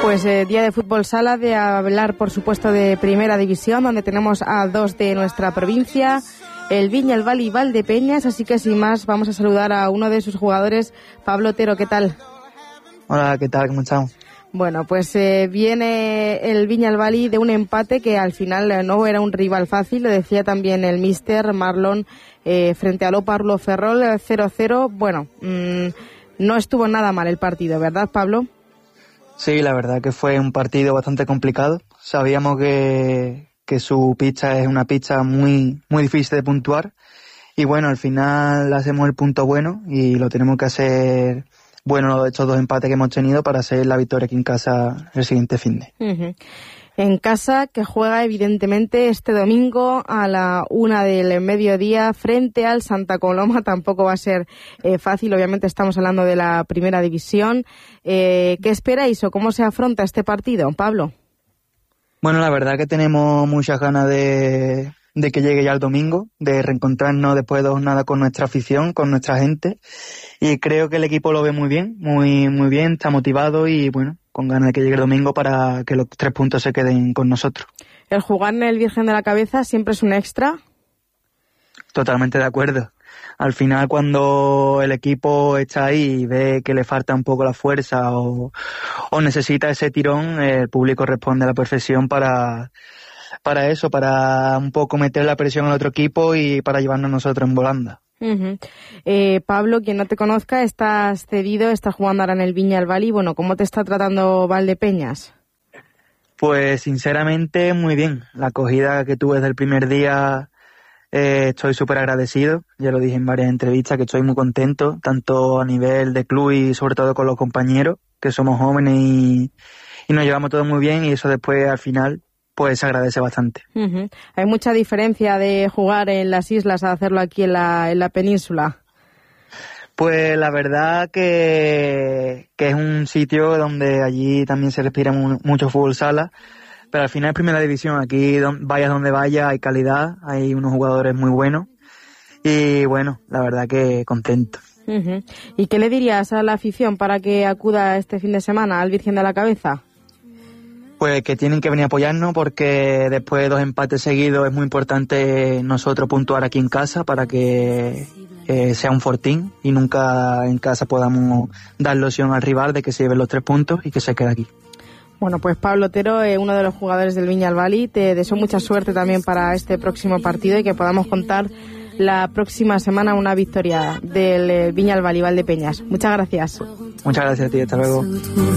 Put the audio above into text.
Pues día de fútbol sala, de hablar por supuesto de primera división, donde tenemos a dos de nuestra provincia, el Viñalbal y Valdepeñas, así que sin más vamos a saludar a uno de sus jugadores, Pablo Otero. ¿Qué tal? Hola, ¿qué tal? ¿Cómo estamos? Bueno, pues viene el Viñalbal de un empate que al final no era un rival fácil, lo decía también el míster Marlon frente a Loparlo Ferrol, 0-0. Bueno, no estuvo nada mal el partido, ¿verdad, Pablo? Sí, la verdad que fue un partido bastante complicado. Sabíamos que su pista es una pista muy difícil de puntuar y bueno, al final hacemos el punto bueno y lo tenemos que hacer bueno estos dos empates que hemos tenido para hacer la victoria aquí en casa el siguiente fin de. Uh-huh. En casa, que juega evidentemente este domingo a la 1 del mediodía frente al Santa Coloma. Tampoco va a ser fácil, obviamente estamos hablando de la primera división. ¿Qué esperáis o cómo se afronta este partido, Pablo? Bueno, la verdad que tenemos muchas ganas de que llegue ya el domingo, de reencontrarnos después de 2 jornadas con nuestra afición, con nuestra gente, y creo que el equipo lo ve muy bien, muy bien, está motivado y bueno, con ganas de que llegue el domingo para que los 3 puntos se queden con nosotros. ¿El jugar en el Virgen de la Cabeza siempre es un extra? Totalmente de acuerdo. Al final, cuando el equipo está ahí y ve que le falta un poco la fuerza o necesita ese tirón, el público responde a la perfección para eso, para un poco meter la presión al otro equipo y para llevarnos nosotros en volanda. Uh-huh. Pablo, quien no te conozca, estás cedido, estás jugando ahora en el Viñalbal. Bueno, ¿cómo te está tratando Valdepeñas? Pues sinceramente muy bien. La acogida que tuve desde el primer día, estoy súper agradecido. Ya lo dije en varias entrevistas que estoy muy contento, tanto a nivel de club y sobre todo con los compañeros, que somos jóvenes y nos llevamos todo muy bien y eso después al final pues se agradece bastante. Uh-huh. ¿Hay mucha diferencia de jugar en las islas a hacerlo aquí en la península? Pues la verdad que es un sitio donde allí también se respira mucho fútbol sala, pero al final es primera división. Aquí vayas donde vayas hay calidad, hay unos jugadores muy buenos y bueno, la verdad que contento. Uh-huh. ¿Y qué le dirías a la afición para que acuda este fin de semana al Virgen de la Cabeza? Pues que tienen que venir a apoyarnos porque después de 2 empates seguidos es muy importante nosotros puntuar aquí en casa para que sea un fortín y nunca en casa podamos dar opción al rival de que se lleven los 3 puntos y que se quede aquí. Bueno, pues Pablo Otero, uno de los jugadores del Viñalbal, te deseo mucha suerte también para este próximo partido y que podamos contar la próxima semana una victoria del Viñalbal y Valdepeñas. Muchas gracias. Muchas gracias a ti, hasta luego.